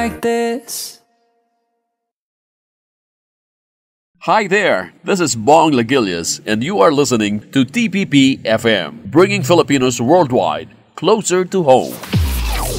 like this. Hi there, this is Bong Lagilias, and you are listening to TPP FM, bringing Filipinos worldwide closer to home.